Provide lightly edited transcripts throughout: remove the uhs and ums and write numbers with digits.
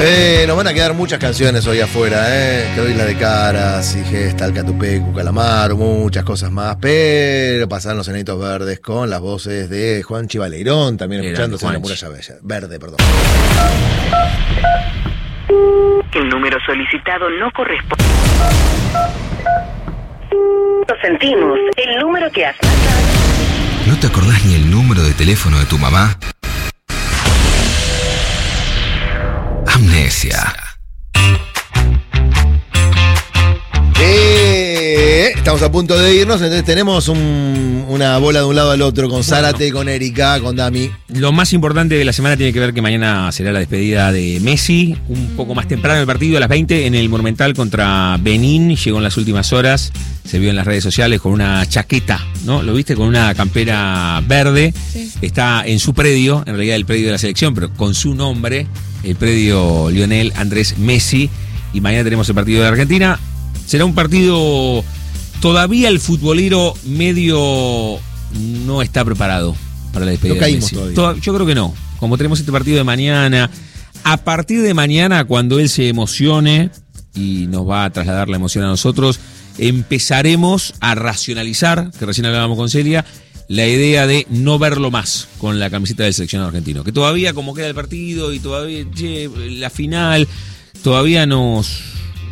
Nos van a quedar muchas canciones hoy afuera, que hoy la de Caras, y Gesta, Alcatupecu, Calamaro, muchas cosas más, pero pasaron los Enanitos Verdes con las voces de Juanchi Baleirón, también escuchándose en la muralla verde, perdón. El número solicitado no corresponde. Lo sentimos, el número que has marcado. ¿No te acordás ni el número de teléfono de tu mamá? Amnesia. Estamos a punto de irnos, entonces tenemos una bola de un lado al otro con Zárate, con Erika, con Dami. Lo más importante de la semana tiene que ver que mañana será la despedida de Messi, un poco más temprano el partido, a las 20 en el Monumental contra Benín. Llegó en las últimas horas, se vio en las redes sociales con una chaqueta, ¿no? ¿Lo viste? Con una campera verde. Sí. Está en su predio, en realidad el predio de la selección, pero con su nombre, el predio Lionel Andrés Messi. Y mañana tenemos el partido de Argentina. Será un partido... Todavía el futbolero medio no está preparado para la despedida de Messi. Yo creo que no. Como tenemos este partido de mañana, a partir de mañana, cuando él se emocione y nos va a trasladar la emoción a nosotros, empezaremos a racionalizar, que recién hablábamos con Celia, la idea de no verlo más con la camiseta del seleccionado argentino. Que todavía, como queda el partido y todavía la final, todavía nos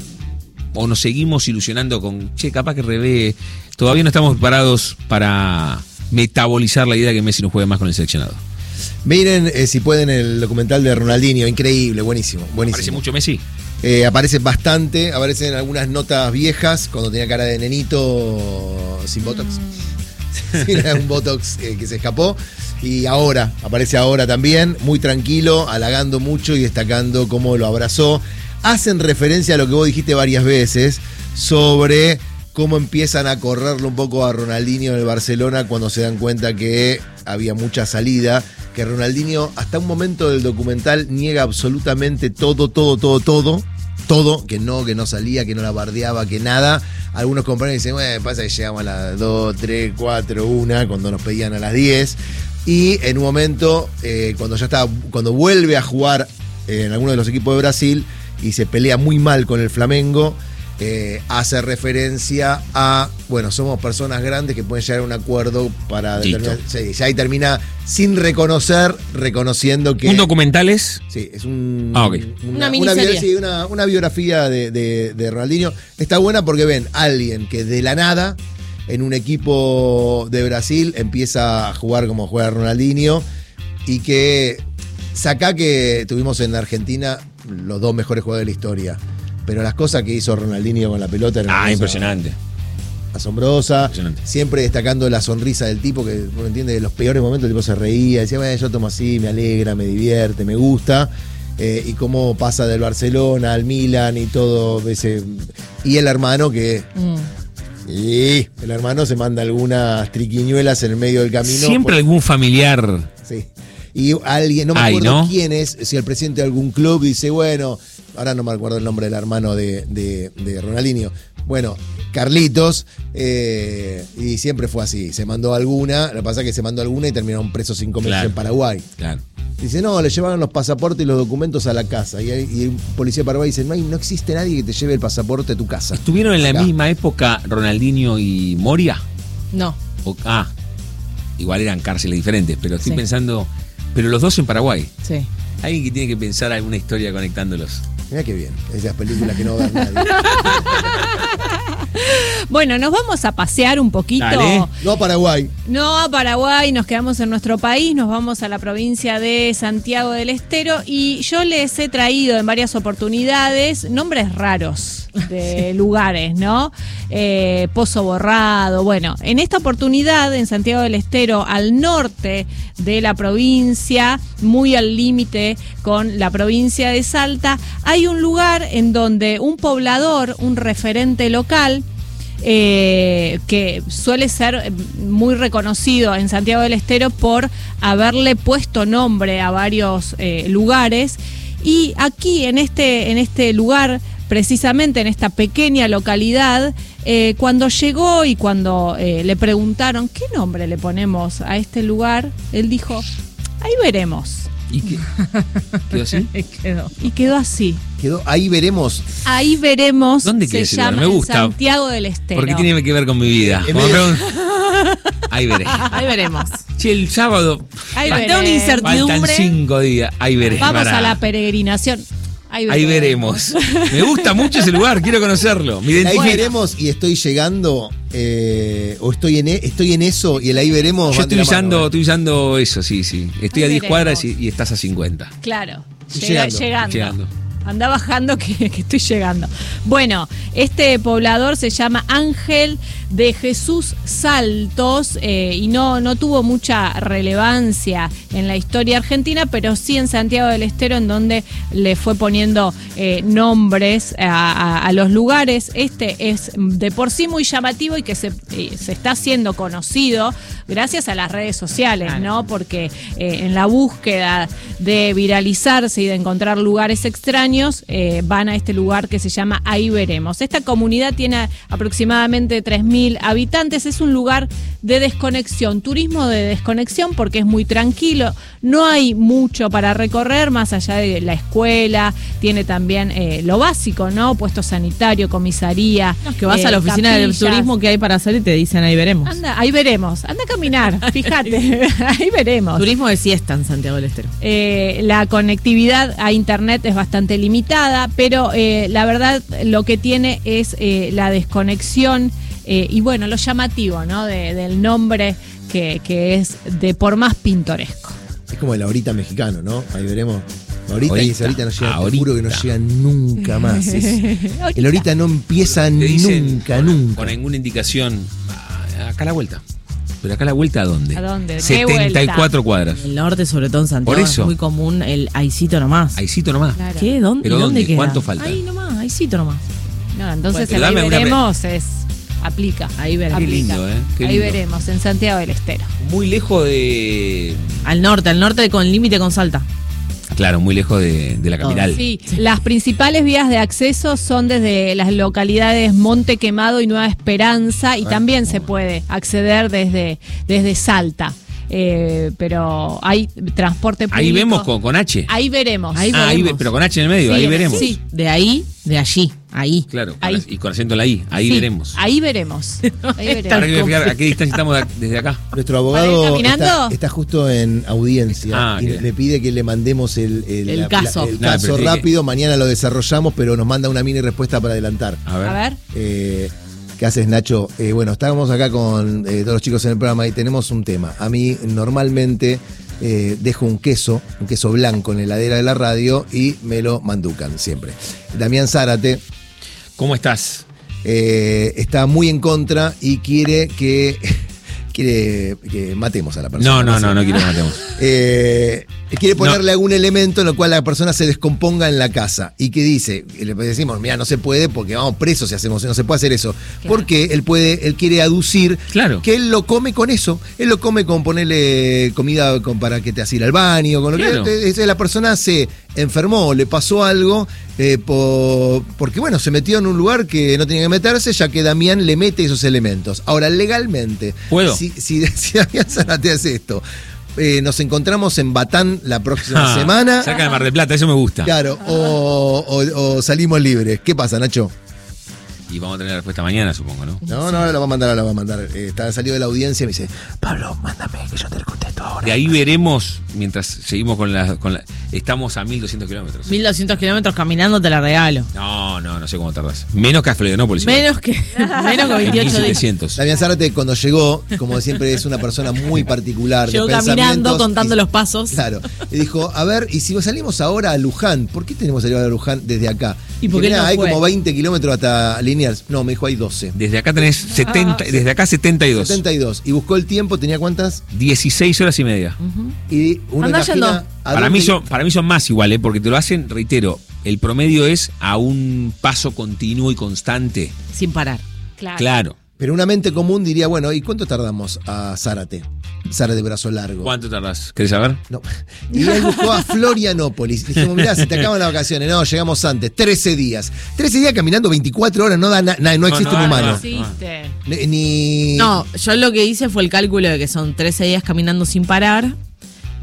seguimos ilusionando con, capaz que revés. Todavía no estamos preparados para metabolizar la idea de que Messi no juegue más con el seleccionado. Miren, si pueden, el documental de Ronaldinho, increíble, buenísimo. ¿Aparece mucho Messi? Aparece bastante, aparecen algunas notas viejas, cuando tenía cara de nenito sin botox. Era un botox que se escapó. Y aparece ahora también, muy tranquilo, halagando mucho y destacando cómo lo abrazó. Hacen referencia a lo que vos dijiste varias veces sobre cómo empiezan a correrlo un poco a Ronaldinho en el Barcelona cuando se dan cuenta que había mucha salida, que Ronaldinho hasta un momento del documental niega absolutamente todo, que no salía, que no la bardeaba, que nada. Algunos compañeros dicen, pasa que llegamos a las 2, 3, 4, 1, cuando nos pedían a las 10. Y en un momento, cuando vuelve a jugar en alguno de los equipos de Brasil, y se pelea muy mal con el Flamengo, hace referencia a, somos personas grandes que pueden llegar a un acuerdo para determinar. Sí, ya ahí termina sin reconociendo que. ¿Un documental es? Sí, es una miniserie. Una biografía de Ronaldinho. Está buena porque ven a alguien que de la nada, en un equipo de Brasil, empieza a jugar como juega Ronaldinho, y que sacá que tuvimos en Argentina los dos mejores jugadores de la historia, pero las cosas que hizo Ronaldinho con la pelota eran impresionante, asombrosa, siempre destacando la sonrisa del tipo, que uno entiende que en los peores momentos el tipo se reía, decía, yo tomo así, me alegra, me divierte, me gusta, y cómo pasa del Barcelona al Milan y todo ese, y el hermano que y el hermano se manda algunas triquiñuelas en el medio del camino, siempre algún familiar. Sí. Y alguien, no me acuerdo quién es, si el presidente de algún club dice, ahora no me acuerdo el nombre del hermano de Ronaldinho, Carlitos, y siempre fue así, se mandó alguna, lo que pasa es que se mandó alguna y terminaron presos 5 meses en Paraguay. Claro. Dice, le llevaron los pasaportes y los documentos a la casa, y el policía de Paraguay dice, no existe nadie que te lleve el pasaporte a tu casa. ¿Estuvieron en la misma época Ronaldinho y Moria? No. Igual eran cárceles diferentes, pero estoy pensando... Pero los dos en Paraguay. Sí. Alguien que tiene que pensar alguna historia conectándolos. Mirá qué bien, esas películas que no dan nadie. Bueno, nos vamos a pasear un poquito. Dale. No a Paraguay. No a Paraguay, nos quedamos en nuestro país, nos vamos a la provincia de Santiago del Estero y yo les he traído en varias oportunidades nombres raros de lugares, ¿no? Pozo Borrado, en esta oportunidad en Santiago del Estero, al norte de la provincia, muy al límite con la provincia de Salta, hay un lugar en donde un poblador, un referente local, que suele ser muy reconocido en Santiago del Estero por haberle puesto nombre a varios lugares, y aquí en este lugar, precisamente en esta pequeña localidad, cuando llegó y cuando le preguntaron ¿qué nombre le ponemos a este lugar?, él dijo, ahí veremos. ¿Y qué? ¿Quedó así? Quedó. Y quedó así. Quedó, ahí veremos. Ahí veremos. ¿Dónde se queda ese lugar? llama Me gusta. Santiago del Estero. ¿Por qué tiene que ver con mi vida? En Como vez de- ahí veré. Ahí veremos. Che, el sábado Ahí Falta veremos. una incertidumbre. faltan 5 días. Ahí veré. Vamos Pará. a la peregrinación. Ahí veremos. Me gusta mucho ese lugar, quiero conocerlo. Mi Ahí identidad. veremos y estoy llegando, o estoy en eso y el ahí veremos. Yo van de la mano, estoy usando eso, sí. Estoy Ahí a 10 veremos. cuadras y estás a 50. Claro. Estoy Llegando. Anda bajando que estoy llegando. Bueno, este poblador se llama Ángel de Jesús Saltos y no tuvo mucha relevancia en la historia argentina, pero sí en Santiago del Estero, en donde le fue poniendo nombres a los lugares. Este es de por sí muy llamativo y que se está haciendo conocido gracias a las redes sociales, Claro. ¿no? Porque en la búsqueda de viralizarse y de encontrar lugares extraños, van a este lugar que se llama Ahí Veremos. Esta comunidad tiene aproximadamente 3.000 habitantes. Es un lugar de desconexión, turismo de desconexión, porque es muy tranquilo. No hay mucho para recorrer más allá de la escuela. Tiene también lo básico, ¿no? Puesto sanitario, comisaría. Que vas a la oficina del capillas. turismo que hay para hacer y te dicen ahí veremos. Anda, ahí veremos. Anda a caminar, fíjate. Ahí veremos. Turismo de siesta en Santiago del Estero. La conectividad a internet es bastante limitada, pero la verdad lo que tiene es la desconexión y bueno, lo llamativo, ¿no? Del nombre que es de por más pintoresco. Es como el ahorita mexicano, ¿no? Ahí veremos. Ahorita y ese ahorita no llega, te juro que no Ahorita. llega nunca más. El ahorita no empieza Te dicen, nunca, con nunca. ninguna indicación. Acá a la vuelta. ¿Pero acá a la vuelta a dónde? ¿A dónde? ¿Qué 74 cuadras. El norte, sobre todo en Santiago, Por eso. es muy común el aicito nomás. Ahícito nomás. Claro. ¿Qué? ¿Dónde? ¿Pero ¿Y dónde dónde? queda? ¿Cuánto falta? Ahí nomás, aicito nomás. No, entonces Bueno, el ahí dame una veremos aplica. Ahí veremos. Qué lindo, ¿eh? Qué Ahí lindo. veremos, en Santiago del Estero. Muy lejos de... Al norte con límite con Salta. Claro, muy lejos de la capital. Sí, las principales vías de acceso son desde las localidades Monte Quemado y Nueva Esperanza y también se puede acceder desde Salta. Pero hay transporte público. Ahí vemos con H. Ahí veremos. Ahí Ah, veremos. pero con H en el medio, Sí, ahí veremos. Sí, de ahí, de allí, ahí. Claro, Ahí. y con acento en la I, ahí Sí, veremos. Ahí veremos. Ahí Ahora veremos. que voy a fijar a qué distancia estamos desde acá. Nuestro ¿Para ir abogado caminando? está justo en audiencia Ah, y bien. le pide que le mandemos el caso. el Nada, caso pero tiene rápido. Mañana lo desarrollamos, pero nos manda una mini respuesta para adelantar. A ver. A ver. ¿Qué haces, Nacho? Bueno, estábamos acá con todos los chicos en el programa y tenemos un tema. A mí normalmente dejo un queso blanco en la heladera de la radio y me lo manducan siempre. Damián Zárate ¿Cómo estás? está muy en contra y quiere que matemos a la persona. No quiero que matemos. Quiere ponerle algún elemento en el cual la persona se descomponga en la casa y que dice, le decimos, mira, no se puede porque vamos presos si hacemos, no se puede hacer eso. Porque él quiere aducir Claro. que él lo come con eso, él lo come con ponerle comida para que te hagas ir al baño, con lo Claro. que la persona se enfermó, le pasó algo porque bueno, se metió en un lugar que no tenía que meterse, ya que Damián le mete esos elementos. Ahora, legalmente, ¿Puedo? si Damián Zárate hace esto, nos encontramos en Batán la próxima Ah, semana. Cerca de Mar del Plata, eso me gusta. Claro, o salimos libres. ¿Qué pasa, Nacho? Y vamos a tener la respuesta mañana, supongo, ¿no? No, ahora la va a mandar. Salió de la audiencia y me dice, Pablo, mándame que yo te lo contesto ahora. De ahí veremos, mientras seguimos con la... Estamos a 1.200 kilómetros. 1200 kilómetros caminando te la regalo. No sé cómo tardás. Menos que a Florianópolis. Menos que 28 días. 1.700. Damián Zárate, cuando llegó, como siempre, es una persona muy particular. Llegó de caminando, pensamientos, contando los pasos. Claro. Y dijo, a ver, ¿y si salimos ahora a Luján? ¿Por qué tenemos que salir a Luján desde acá? ¿Y por qué Mirá, no hay fue? como 20 kilómetros hasta Liniers. No, me dijo, hay 12. Desde acá tenés 70, desde acá 72. 72. Y buscó el tiempo, ¿tenía cuántas? 16 horas y media. Y uno Andá imagina yendo. a Para dónde- mí son más igual, porque te lo hacen, reitero, el promedio es a un paso continuo y constante. Sin parar. Claro. Pero una mente común diría, bueno, ¿y cuánto tardamos a Zárate? Zárate brazo largo. ¿Cuánto tardás? ¿Querés saber? No. Y él buscó a Florianópolis. Dijimos, mirá, se te acaban las vacaciones. No, llegamos antes. 13 días. 13 días caminando 24 horas, no da no existe un No humano. existe. Ni. No, yo lo que hice fue el cálculo de que son 13 días caminando sin parar.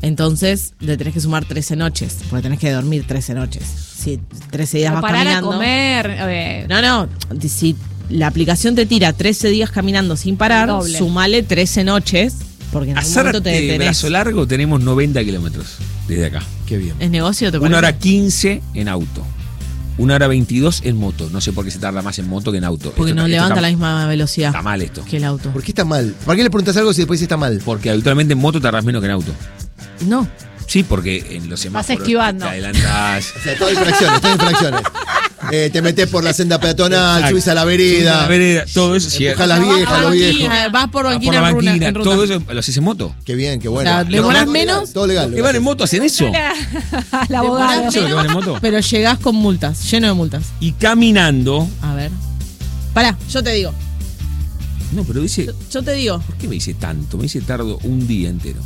Entonces le tenés que sumar 13 noches, porque tenés que dormir 13 noches. Si 13 días O vas parar caminando. a comer. No, si la aplicación te tira 13 días caminando sin parar, Doble. sumale 13 noches, porque en A algún momento te Zárate, detenés. Brazo Largo, tenemos 90 kilómetros desde acá. Qué bien. ¿Es negocio, te 1 parece? hora 15 en auto. 1 hora 22 en moto. No sé por qué se tarda más en moto que en auto. Porque Esto no está- levanta esto la está- misma velocidad Está mal esto. que el auto. ¿Por qué está mal? ¿Para qué le preguntas algo si después dice está mal? Porque habitualmente en moto tardás menos que en auto. No. Sí, porque en los semáforos esquivando. te adelantás. O sea, todas infracciones. Te metés por la senda peatonal, Exacto. subís a la vereda. La vereda, todo eso. Sí, Empujás las viejas, los viejos. Vas por por banquina, la en ruta- banquina, en ruta. todo eso lo haces en moto. Qué bien, qué bueno. O sea, demorás Todo menos. legal, todo legal. ¿Que van en moto hacen eso? La abogada. ¿Eso es lo que van en moto? Pero llegás con multas, lleno de multas. Y caminando. A ver. Pará, yo te digo. No, pero dice. Yo te digo. ¿Por qué me dice tanto? Me dice tardo un día entero.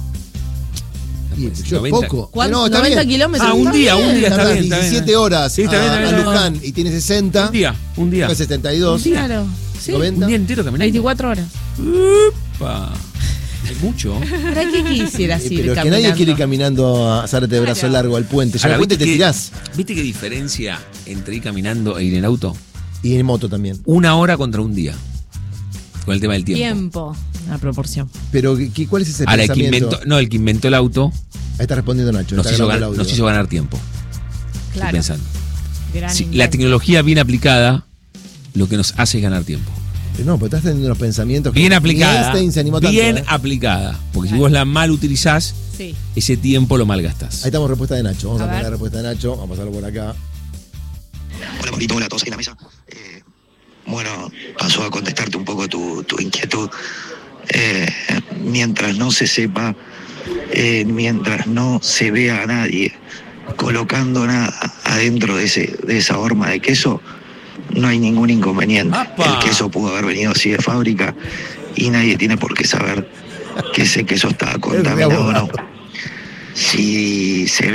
Y Pues, yo 90. poco. ¿Cuánto? No, está 90 bien. kilómetros. Ah, un día, está bien. Tardás Está bien. 17 horas Sí, está bien, está bien, a está bien. Luján y tiene 60. Un día. Después 72. Claro. Sí. 90. Un día entero caminando. 24 horas. Upa. Es mucho. ¿Para qué quisieras ir Pero es que caminando? nadie quiere ir caminando a Zárate de Brazo Largo al puente. Ya Ahora, al puente te tirás. ¿Viste qué diferencia entre ir caminando e ir en auto? Y en moto también. 1 hora contra un día. Con el tema del tiempo. Tiempo. Una proporción. Pero ¿cuál es ese Ahora, el que pensamiento? inventó el auto Ahí está respondiendo Nacho. nos está hizo, grabando el audio. nos hizo ganar tiempo. Estoy Claro. pensando. Gran Si invento. la tecnología bien aplicada, lo que nos hace es ganar tiempo. No, pero estás teniendo unos pensamientos que Bien ni aplicada. Einstein se animó Bien tanto, ¿eh? aplicada. Porque si vos la mal utilizás, Sí. ese tiempo lo malgastás. Ahí estamos, respuesta de Nacho. Vamos a, A poner ver. la respuesta de Nacho. Vamos a pasarlo por acá. Hola, Pablito, hola a todos ahí en la mesa. Bueno, paso a contestarte un poco tu inquietud. Mientras no se sepa, mientras no se vea a nadie colocando nada adentro de esa horma de queso, no hay ningún inconveniente. ¡Apa! El queso pudo haber venido así de fábrica y nadie tiene por qué saber que ese queso está contaminado o no. Si se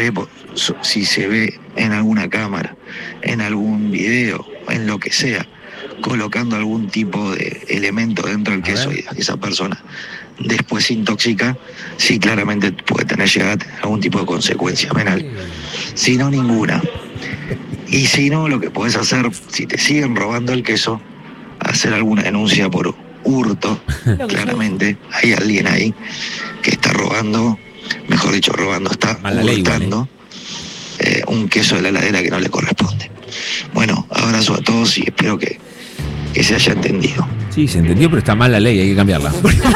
ve en alguna cámara, en algún video, en lo que sea, colocando algún tipo de elemento dentro del queso y esa persona después se intoxica, sí, claramente puede llegar a tener algún tipo de consecuencia penal. Si no, ninguna. Y si no, lo que podés hacer, si te siguen robando el queso, hacer alguna denuncia por hurto. Claramente hay alguien ahí que está robando, mejor dicho, está Mal la ley, hurtando un queso de la heladera que no le corresponde. Bueno, abrazo a todos y espero que se haya entendido. Sí, se entendió, pero está mal la ley, hay que cambiarla.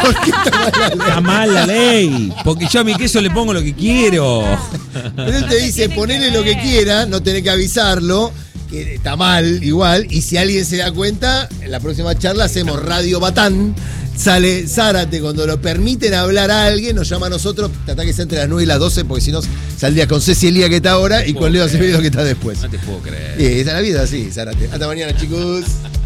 Está mal la ley. Porque yo a mi queso le pongo lo que quiero. Pero él te dice, ponele lo que quiera, no tenés que avisarlo, que está mal igual. Y si alguien se da cuenta, en la próxima charla hacemos Radio Batán. Sale Zárate, cuando lo permiten hablar a alguien, nos llama a nosotros, trata que sea entre las 9 y las 12, porque si no, saldría con Ceci Elía que está ahora y con Leo Acevedo que está después. No te puedo creer. Esa es la vida, sí, Zárate. Hasta mañana, chicos.